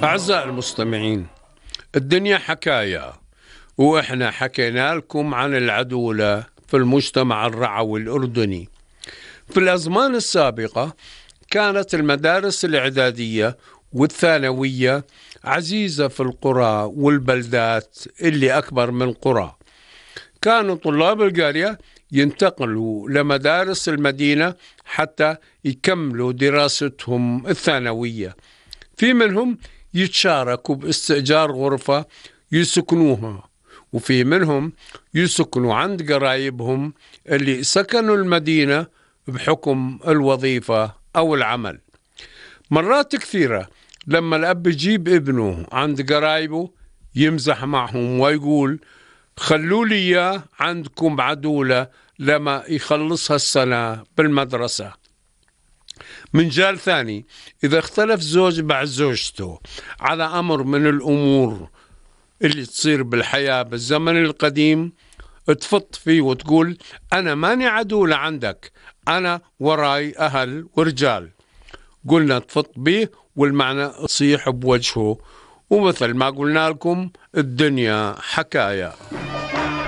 أعزائي المستمعين، الدنيا حكاية، وإحنا حكينا لكم عن العدولة في المجتمع الرعوي الأردني. في الأزمان السابقة كانت المدارس الإعدادية والثانوية عزيزة في القرى والبلدات اللي أكبر من قرى. كانوا طلاب القرية ينتقلوا لمدارس المدينة حتى يكملوا دراستهم الثانوية. في منهم يتشاركوا باستئجار غرفة يسكنوها، وفي منهم يسكنوا عند قرايبهم اللي سكنوا المدينة بحكم الوظيفة أو العمل. مرات كثيرة لما الأب يجيب ابنه عند قرايبه يمزح معهم ويقول: خلوا لي إياه عندكم عدولة لما يخلصها السنة بالمدرسة. من جال ثاني، إذا اختلف زوج مع زوجته على أمر من الأمور اللي تصير بالحياة بالزمن القديم، تفط فيه وتقول: أنا ماني عدولة عندك، أنا وراي أهل ورجال. قلنا تفط به والمعنى تصيح بوجهه، ومثل ما قلنا لكم الدنيا حكاية.